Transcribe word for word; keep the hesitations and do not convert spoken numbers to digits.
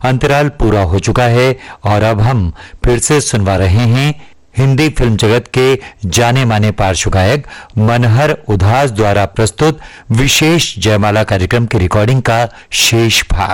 अंतराल पूरा हो चुका है और अब हम फिर से सुनवा रहे हैं हिंदी फिल्म जगत के जाने माने पार्श्व गायक मनहर उधास द्वारा प्रस्तुत विशेष जयमाला कार्यक्रम की रिकॉर्डिंग का शेष भाग।